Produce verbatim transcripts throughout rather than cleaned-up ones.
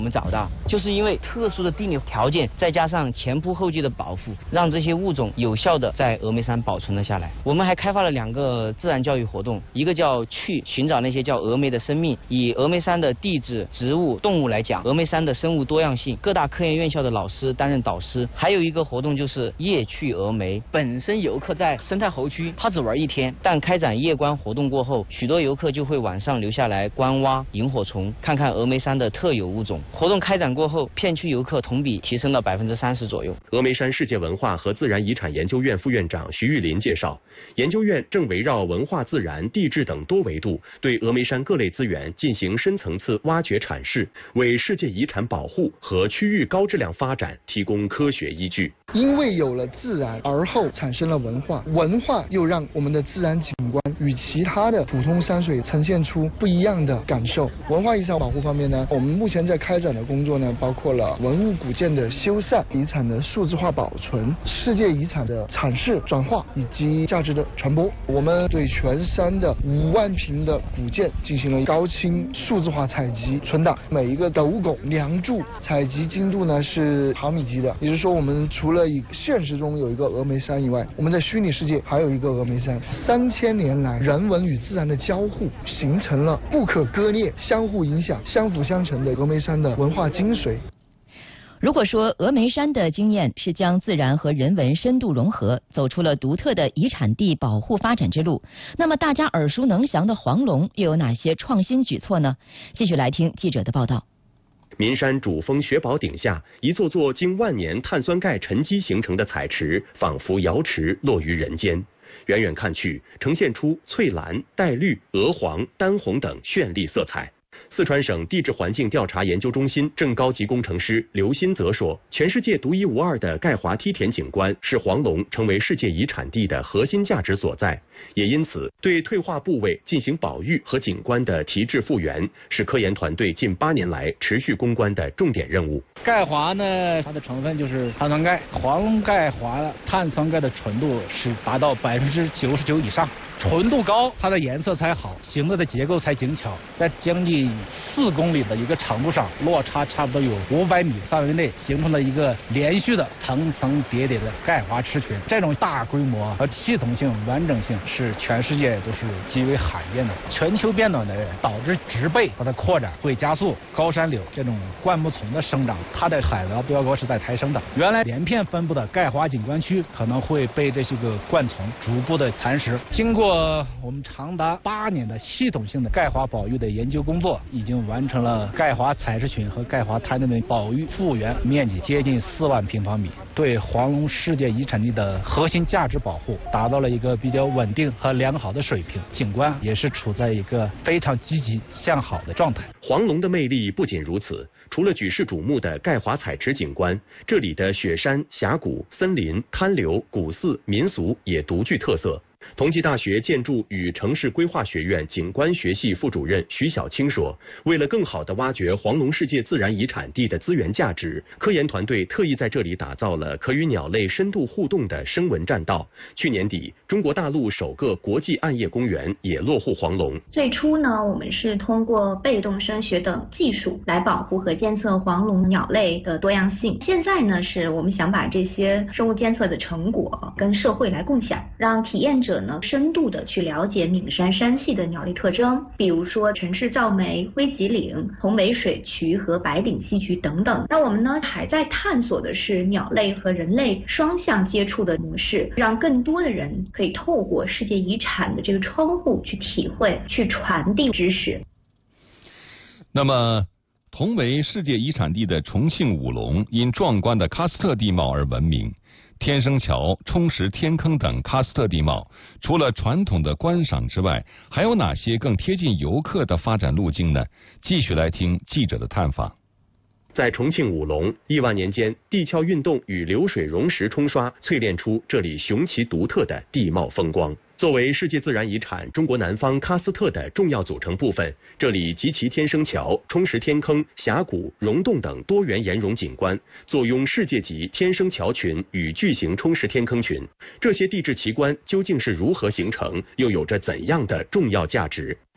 们找到，就是因为特殊的地理条件，再加上前仆后继的保护，让这些物种有效的在峨眉山保存了下来。我们还开发了两个自然教育活动，一个叫去寻找那些叫峨眉的生命，以峨眉山的地质、植物、动物来讲，峨眉山的生物多样性，各大科研院校的老师担任导师。还有一个活动就是夜去峨眉，本身游客在生态猴区他只玩一天，但开展夜观活动过后，许多游客就会晚上留下来观蛙、萤火虫，看看峨眉山的特有物种。活动开展过后，片区游客同比提升了百分之三十左右。 峨眉山世界文化和自然遗产研究院副院长徐玉林介绍，研究院正围绕文化、自然、地质等多维度，对峨眉山各类资源进行深层次挖掘阐释，为世界遗产保护和区域高质量发展提供科学依据。 因为有了自然，而后产生了文化，文化又让我们的自然景观与其他的普通山水呈现出不一样的感受。文化遗产保护方面呢，我们目前在开展的工作呢，包括了文物古建的修缮、遗产的数字化保存、世界遗产的阐释、转化以及价值的传播。我们对全山的五万平的古建进行了高清数字化采集存档，每一个斗拱、梁柱采集精度呢是毫米级的，也就是说，我们除了以现实中有一个峨眉山以外，我们在虚拟世界还有一个峨眉山。三千年来，人文与自然的交互，形成了不可割裂、相互影响、相辅相成的峨眉山的文化精髓。 如果说峨眉山的经验是将自然和人文深度融合，走出了独特的遗产地保护发展之路，那么大家耳熟能详的黄龙又有哪些创新举措呢？继续来听记者的报道。 岷山主峰雪宝顶下，一座座经万年碳酸钙沉积形成的彩池，仿佛瑶池落于人间。远远看去，呈现出翠蓝、带绿、鹅黄、丹红等绚丽色彩。四川省地质环境调查研究中心正高级工程师刘新泽说，全世界独一无二的钙华梯田景观是黄龙成为世界遗产地的核心价值所在，也因此对退化部位进行保育和景观的提质复原，是科研团队近八年来持续攻关的重点任务。 钙华呢，它的成分就是碳酸钙，黄龙钙华碳酸钙的纯度是达到百分之九十九以上。纯度高，它的颜色才好，形状的结构才精巧，在将近四公里的一个长度上，落差差不多有五百米范围内，形成了一个连续的层层叠叠的钙华池群。这种大规模和系统性、完整性是全世界都是极为罕见的。全球变暖的导致植被它的扩展会加速高山柳这种灌木丛的生长，它的海拔标高是在抬升的。原来连片分布的钙华景观区可能会被这些个灌丛逐步的蚕食，经过我们长达八年的系统性的钙华保育的研究工作，已经完成了钙华采石群和钙华滩的保育复原面积接近四万平方米，对黄龙世界遗产地的核心价值保护达到了一个比较稳定和良好的水平，景观也是处在一个非常积极向好的状态。 黄龙的魅力不仅如此，除了举世瞩目的钙华采池景观，这里的雪山、峡谷、森林、滩流、古寺、民俗也独具特色。同济大学建筑与城市规划学院景观学系副主任徐小青说，为了更好地挖掘黄龙世界自然遗产地的资源价值，科研团队特意在这里打造了可与鸟类深度互动的声纹栈道。去年底，中国大陆首个国际暗夜公园也落户黄龙。 最初呢，我们是通过被动声学等技术来保护和监测黄龙鸟类的多样性。现在呢，是我们想把这些生物监测的成果跟社会来共享，让体验者呢深度的去了解岷山山系的鸟类特征，比如说陈氏噪眉、灰脊岭、红眉水渠和白顶溪渠等等。那我们呢还在探索的是鸟类和人类双向接触的模式，让更多的人可以透过世界遗产的这个窗户去体会、去传递知识。 那么同为世界遗产地的重庆武隆因壮观的喀斯特地貌而闻名。天生桥、冲石天坑等喀斯特地貌，除了传统的观赏之外，还有哪些更贴近游客的发展路径呢？继续来听记者的探访。 在重庆武隆，亿万年间，地壳运动与流水溶石冲刷，淬炼出这里雄奇独特的地貌风光。作为世界自然遗产中国南方喀斯特的重要组成部分，这里集其天生桥、冲石天坑、峡谷、溶洞等多元岩溶景观，坐拥世界级天生桥群与巨型冲石天坑群。这些地质奇观究竟是如何形成，又有着怎样的重要价值？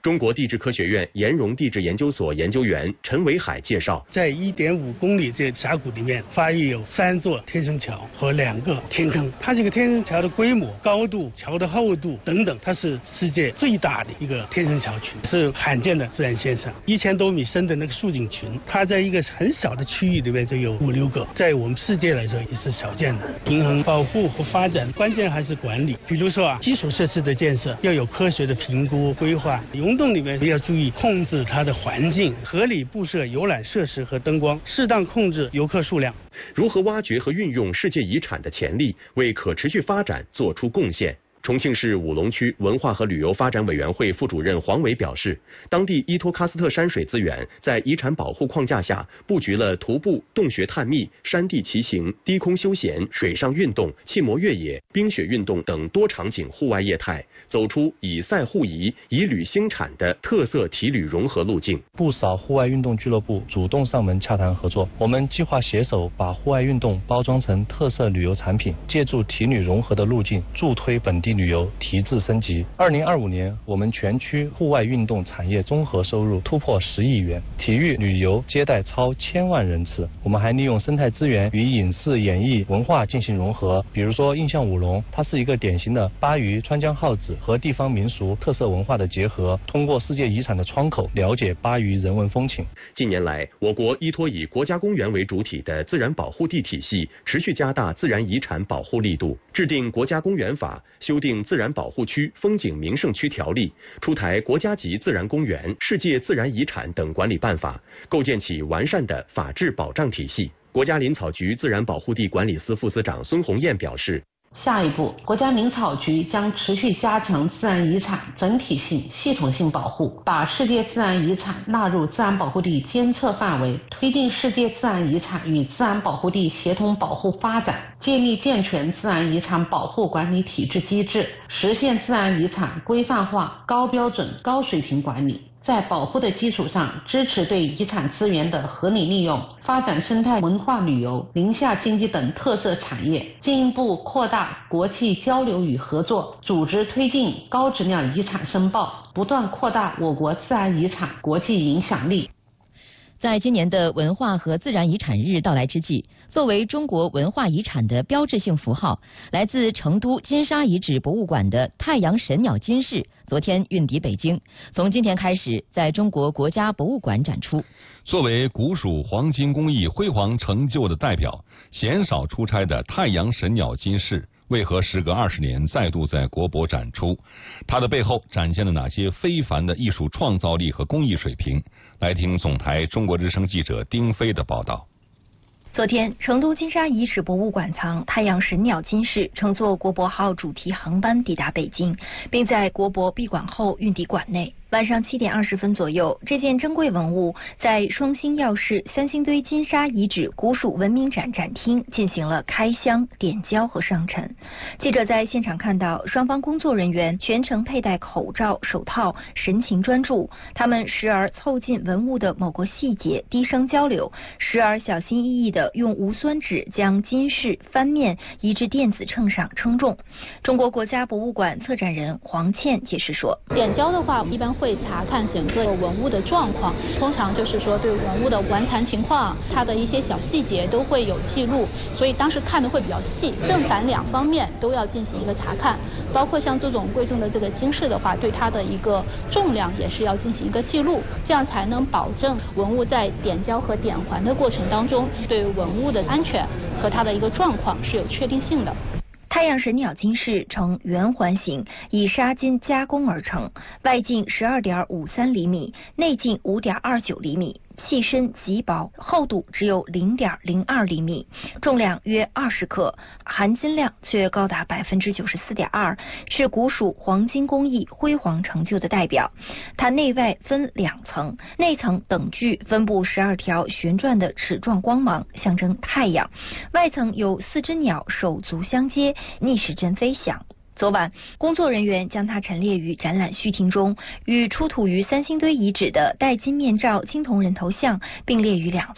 中国地质科学院岩溶地质研究所研究员陈维海介绍， 在一点五公里这峡谷里面，发现有三座天生桥和两个天坑。它这个天生桥的规模、高度、桥的厚度等等，它是世界最大的一个天生桥群，是罕见的自然现象。一千多米深的那个竖井群，它在一个很小的区域里面就有五六个，在我们世界来说也是少见的。平衡保护和发展，关键还是管理。比如说啊，基础设施的建设要有科学的评估规划，溶洞里面要注意控制它的环境，合理布设游览设施和灯光，适当控制游客数量。 如何挖掘和运用世界遗产的潜力，为可持续发展做出贡献？重庆市武隆区文化和旅游发展委员会副主任黄伟表示，当地依托喀斯特山水资源，在遗产保护框架下，布局了徒步、洞穴探秘、山地骑行、低空休闲、水上运动、气膜越野、冰雪运动等多场景户外业态，走出以赛互宜、以旅兴产的特色体旅融合路径。 不少户外运动俱乐部主动上门洽谈合作，我们计划携手把户外运动包装成特色旅游产品，借助体旅融合的路径，助推本地旅游提质升级。二零二五年，我们全区户外运动产业综合收入突破十亿元，体育旅游接待超千万人次。我们还利用生态资源与影视、演艺、文化进行融合，比如说印象舞龙，它是一个典型的巴渝川江号子和地方民俗特色文化的结合，通过世界遗产的窗口了解巴渝人文风情。 近年来，我国依托以国家公园为主体的自然保护地体系，持续加大自然遗产保护力度，制定国家公园法，修订自然保护区风景名胜区条例，出台国家级自然公园、世界自然遗产等管理办法，构建起完善的法治保障体系。国家林草局自然保护地管理司副司长孙红艳表示， 下一步，国家林草局将持续加强自然遗产整体性、系统性保护，把世界自然遗产纳入自然保护地监测范围，推进世界自然遗产与自然保护地协同保护发展，建立健全自然遗产保护管理体制机制，实现自然遗产规范化、高标准、高水平管理。在保护的基础上，支持对遗产资源的合理利用，发展生态文化旅游、林下经济等特色产业，进一步扩大国际交流与合作，组织推进高质量遗产申报，不断扩大我国自然遗产国际影响力。 在今年的文化和自然遗产日到来之际，作为中国文化遗产的标志性符号，来自成都金沙遗址博物馆的太阳神鸟金饰，昨天运抵北京，从今天开始在中国国家博物馆展出。 作为古蜀黄金工艺辉煌成就的代表，鲜少出差的太阳神鸟金饰为何时隔二十年再度在国博展出？它的背后展现了哪些非凡的艺术创造力和工艺水平？来听总台中国之声记者丁飞的报道。 昨天，成都金沙遗址博物馆藏太阳神鸟金饰乘坐国博号主题航班抵达北京，并在国博闭馆后运抵馆内。晚上七点二十分左右，这件珍贵文物在双星耀市三星堆金沙遗址古蜀文明展展厅进行了开箱、点胶和上陈。记者在现场看到，双方工作人员全程佩戴口罩、手套，神情专注。他们时而凑近文物的某个细节低声交流，时而小心翼翼地用无酸纸将金饰翻面移至电子秤上称重。中国国家博物馆策展人黄倩解释说， 点胶的话，一般会查看整个文物的状况，通常就是说对文物的完残情况，它的一些小细节都会有记录，所以当时看的会比较细，正反两方面都要进行一个查看，包括像这种贵重的这个金饰的话，对它的一个重量也是要进行一个记录，这样才能保证文物在点胶和点环的过程当中，对文物的安全和它的一个状况是有确定性的。 太阳神鸟金饰呈圆环形，以纱金加工而成，外径十二点五三厘米，内径五点二九厘米，细身极薄，厚度只有零点零二厘米，重量约二十克，含金量却高达百分之九十四点二，是古蜀黄金工艺辉煌成就的代表。它内外分两层，内层等距分布十二条旋转的齿状光芒，象征太阳；外层有四只鸟手足相接，逆时针飞翔。昨晚，工作人员将它陈列于展览序厅中，与出土于三星堆遗址的戴金面罩青铜人头像并列于两侧。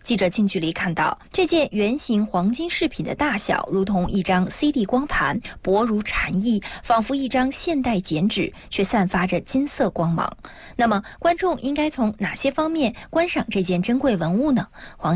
记者近距离看到，这件圆形黄金饰品的大小如同一张 C D 光盘，薄如蝉翼，仿佛一张现代剪纸，却散发着金色光芒。那么，观众应该从哪些方面观赏这件珍贵文物呢？黄